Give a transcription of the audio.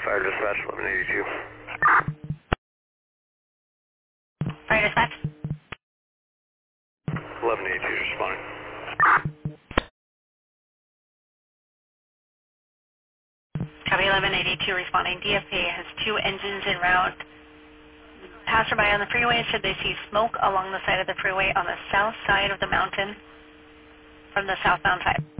Fire dispatch 1182. Fire dispatch. 1182 is responding. Copy 1182 responding. DFA has 2 engines en route. Passerby on the freeway said they see smoke along the side of the freeway on the south side of the mountain from the southbound side.